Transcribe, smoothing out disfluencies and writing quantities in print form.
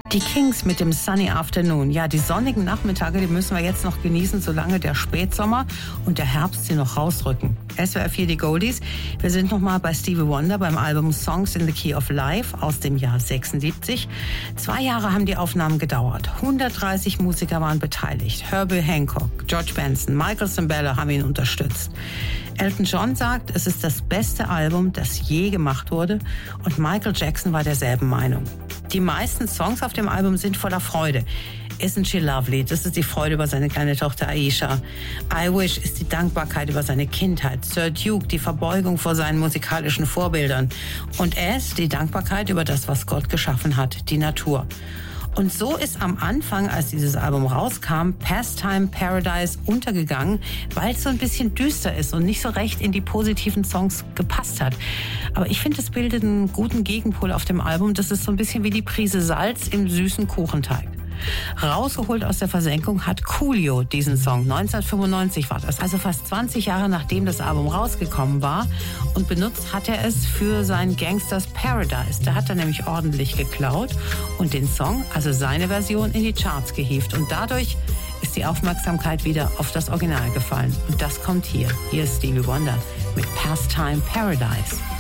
Die Kings mit dem Sunny Afternoon. Ja, die sonnigen Nachmittage, die müssen wir jetzt noch genießen, solange der Spätsommer und der Herbst sie noch rausrücken. SWR 4 die Goldies. Wir sind nochmal bei Stevie Wonder beim Album Songs in the Key of Life aus dem Jahr 76. 2 Jahre haben die Aufnahmen gedauert. 130 Musiker waren beteiligt. Herbie Hancock, George Benson, Michael Cimbello haben ihn unterstützt. Elton John sagt, es ist das beste Album, das je gemacht wurde, und Michael Jackson war derselben Meinung. Die meisten Songs auf dem Album sind voller Freude. Isn't She Lovely? Das ist die Freude über seine kleine Tochter Aisha. I Wish ist die Dankbarkeit über seine Kindheit. Sir Duke, die Verbeugung vor seinen musikalischen Vorbildern. Und As, die Dankbarkeit über das, was Gott geschaffen hat, die Natur. Und so ist am Anfang, als dieses Album rauskam, Pastime Paradise untergegangen, weil es so ein bisschen düster ist und nicht so recht in die positiven Songs gepasst hat. Aber ich finde, es bildet einen guten Gegenpol auf dem Album. Das ist so ein bisschen wie die Prise Salz im süßen Kuchenteig. Rausgeholt aus der Versenkung hat Coolio diesen Song. 1995 war das, also fast 20 Jahre nachdem das Album rausgekommen war. Und benutzt hat er es für sein Gangsters Paradise. Da hat er nämlich ordentlich geklaut und den Song, also seine Version, in die Charts gehievt. Und dadurch ist die Aufmerksamkeit wieder auf das Original gefallen. Und das kommt hier. Hier ist Stevie Wonder mit Pastime Paradise.